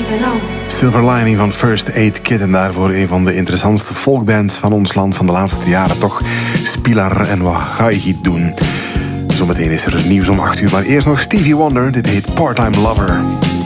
Silver Lining van First Aid Kit en daarvoor een van de interessantste folkbands van ons land van de laatste jaren toch. Spilar en wat ga je doen? Zometeen is er nieuws om 8 uur, maar eerst nog Stevie Wonder. Dit heet Part-Time Lover.